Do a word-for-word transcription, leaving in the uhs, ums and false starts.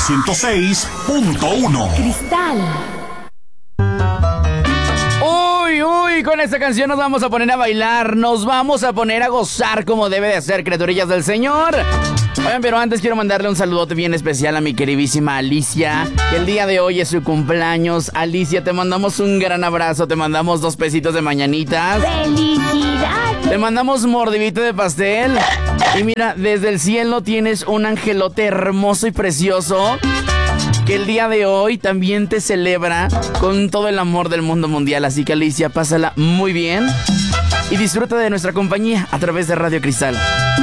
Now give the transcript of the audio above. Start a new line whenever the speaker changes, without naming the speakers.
ciento seis punto uno.
Cristal.
Uy, uy, con esta canción nos vamos a poner a bailar, nos vamos a poner a gozar como debe de ser, criaturillas del Señor. Oigan, pero antes quiero mandarle un saludote bien especial a mi queridísima Alicia, que el día de hoy es su cumpleaños. Alicia, te mandamos un gran abrazo, te mandamos dos pesitos de mañanitas.
¡Felicidades!
Te mandamos mordidito de pastel. Y mira, desde el cielo tienes un angelote hermoso y precioso, que el día de hoy también te celebra con todo el amor del mundo mundial. Así que Alicia, pásala muy bien y disfruta de nuestra compañía a través de Radio Cristal.